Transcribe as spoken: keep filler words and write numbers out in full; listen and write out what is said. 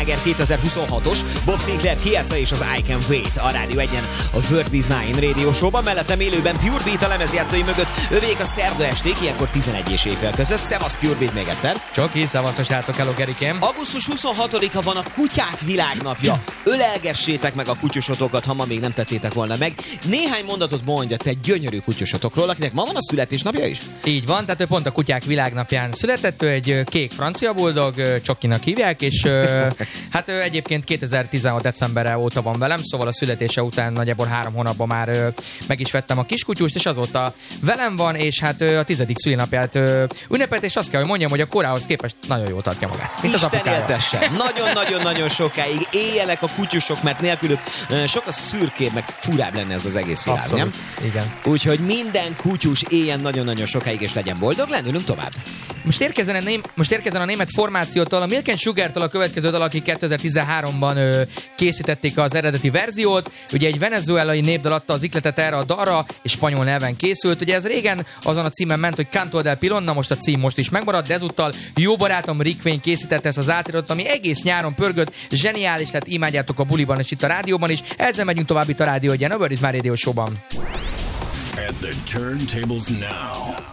sláger kétezer-huszonhatos, Bob Sinclair, Kiesa és az I Can Wait a Rádió egyen a World is Mine Radio Show-ban, mellettem élőben Pure Beat a lemezjátszói mögött, övék a szerda esték, ilyenkor tizenegy és éjfél között. Szevasz Pure Beat még egyszer. Csoki, szevaszos srácok, hello Gerikém. augusztus huszonhatodika van a Kutyák Világnapja. Ölelgessétek meg a kutyusotokat, ha ma még nem tettétek volna meg. Néhány mondatot mondja te gyönyörű kutyusotokról, akinek ma van a születésnapja is. Így van, tehát ő pont a Kutyák Világnapján született, ő egy kék francia buldog, Csokinak hívják, és hát ő egyébként kétezer-tizenhat decemberre óta van velem, szóval a születése után nagyjából három hónapban már meg is vettem a kiskutyust, és azóta velem van, és hát a tizedik szülinapját ünnepelt, és azt kell, hogy mondjam, hogy a korához képest nagyon jól tartja magát. Mint Isten éltesse. Nagyon-nagyon-nagyon sokáig éljenek a kutyusok, mert nélkülük sokkal szürkébb, meg furább lenne ez az egész világ, abszolút, nem? Igen. Úgyhogy minden kutyus éljen nagyon-nagyon sokáig, és legyen boldog, lendülünk tovább. Most érkezzen a, ném, most érkezzen a német formációtól, a Milk and Sugar-tól a következő dal, akik kétezer-tizenháromban ö, készítették az eredeti verziót. Ugye egy venezuelai népdal adta az ikletet erre a dalra, és spanyol nyelven készült. Ugye ez régen azon a címen ment, hogy Canto del Pilon, na most a cím most is megmaradt, de ezúttal jó barátom Rick Wayne készítette ezt az átiratot, ami egész nyáron pörgött, zseniális lett, imádjátok a buliban és itt a rádióban is. Ezzel megyünk tovább itt a Rádió egyen, a World is Mine Radio Show-ban. At the turntables now.